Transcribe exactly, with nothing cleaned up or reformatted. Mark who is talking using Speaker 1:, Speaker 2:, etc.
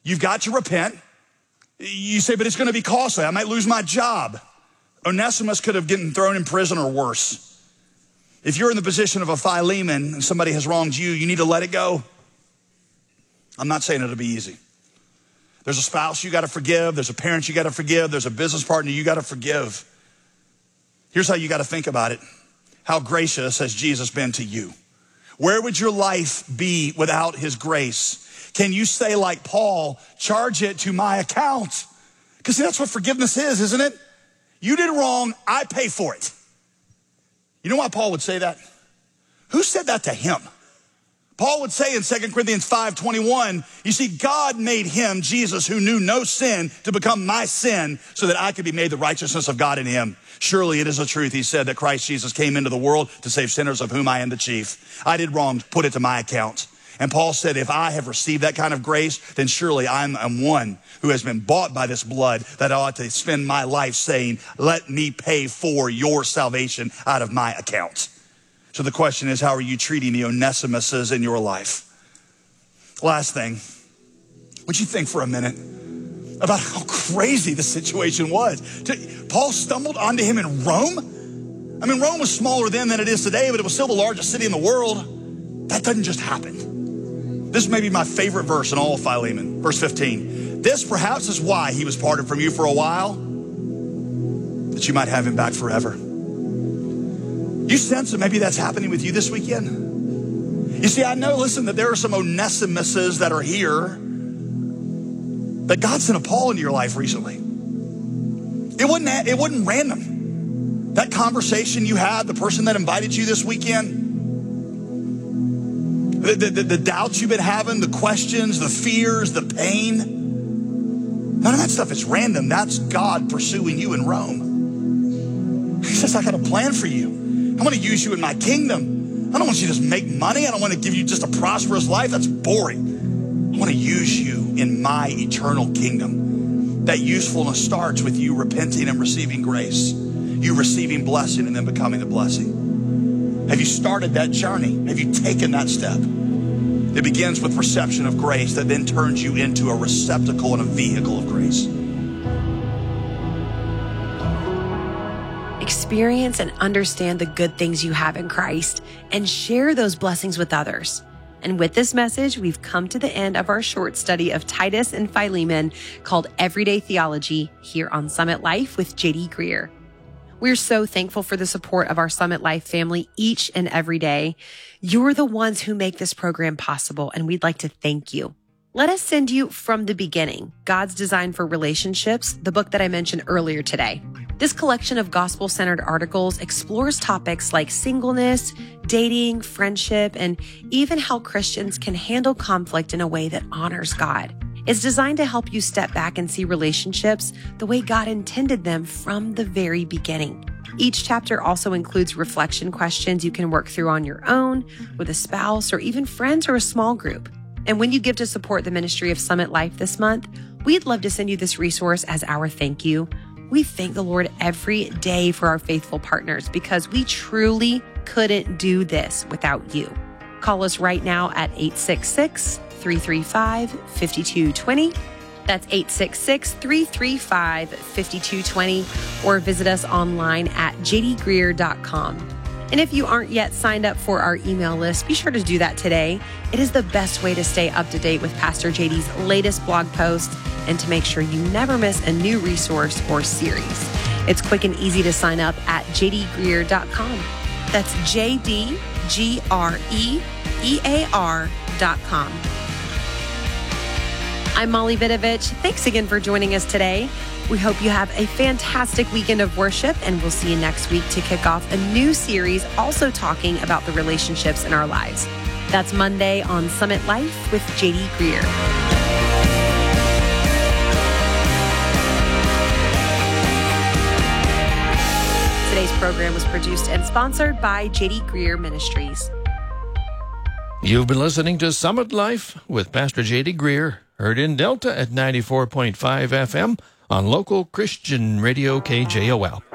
Speaker 1: You've got to repent. You say, but it's going to be costly. I might lose my job. Onesimus could have gotten thrown in prison or worse. If you're in the position of a Philemon and somebody has wronged you, you need to let it go. I'm not saying it'll be easy. There's a spouse you got to forgive. There's a parent you got to forgive. There's a business partner you got to forgive. Here's how you got to think about it. How gracious has Jesus been to you? Where would your life be without his grace? Can you say like Paul, charge it to my account? Because that's what forgiveness is, isn't it? You did wrong, I pay for it. You know why Paul would say that? Who said that to him? Paul would say in Second Corinthians five twenty-one, you see, God made him, Jesus, who knew no sin, to become my sin so that I could be made the righteousness of God in him. Surely it is the truth, he said, that Christ Jesus came into the world to save sinners, of whom I am the chief. I did wrong, put it to my account. And Paul said, if I have received that kind of grace, then surely I'm, I'm one who has been bought by this blood, that I ought to spend my life saying, let me pay for your salvation out of my account. So the question is, how are you treating the Onesimuses in your life? Last thing, would you think for a minute about how crazy the situation was? Paul stumbled onto him in Rome. I mean, Rome was smaller then than it is today, but it was still the largest city in the world. That doesn't just happen. This may be my favorite verse in all of Philemon, verse fifteen. This perhaps is why he was parted from you for a while, that you might have him back forever. You sense that maybe that's happening with you this weekend? You see, I know, listen, that there are some Onesimuses that are here, that God sent a Paul into your life recently. It wasn't, it wasn't random. That conversation you had, the person that invited you this weekend, the, the, the, the doubts you've been having, the questions, the fears, the pain, none of that stuff is random. That's God pursuing you in Rome. He says, I got a plan for you. I want to use you in my kingdom. I don't want you to just make money. I don't want to give you just a prosperous life. That's boring. I want to use you in my eternal kingdom. That usefulness starts with you repenting and receiving grace. You receiving blessing and then becoming a blessing. Have you started that journey? Have you taken that step? It begins with reception of grace that then turns you into a receptacle and a vehicle of grace.
Speaker 2: Experience and understand the good things you have in Christ and share those blessings with others. And with this message, we've come to the end of our short study of Titus and Philemon called Everyday Theology here on Summit Life with J D Greear. We're so thankful for the support of our Summit Life family each and every day. You're the ones who make this program possible, and we'd like to thank you. Let us send you From the Beginning, God's Design for Relationships, the book that I mentioned earlier today. This collection of gospel-centered articles explores topics like singleness, dating, friendship, and even how Christians can handle conflict in a way that honors God. It's designed to help you step back and see relationships the way God intended them from the very beginning. Each chapter also includes reflection questions you can work through on your own, with a spouse, or even friends or a small group. And when you give to support the ministry of Summit Life this month, we'd love to send you this resource as our thank you. We thank the Lord every day for our faithful partners because we truly couldn't do this without you. Call us right now at eight six six, three three five, five two two zero. That's eight six six, three three five, five two two zero, or visit us online at j d greear dot com. And if you aren't yet signed up for our email list, be sure to do that today. It is the best way to stay up to date with Pastor J D's latest blog posts and to make sure you never miss a new resource or series. It's quick and easy to sign up at j d greear dot com. That's J D G R E E A R dot com. I'm Molly Vidovich. Thanks again for joining us today. We hope you have a fantastic weekend of worship, and we'll see you next week to kick off a new series also talking about the relationships in our lives. That's Monday on Summit Life with J D Greear. Today's program was produced and sponsored by J D Greear Ministries.
Speaker 3: You've been listening to Summit Life with Pastor J D Greear, heard in Delta at ninety-four point five F M on local Christian radio K J O L.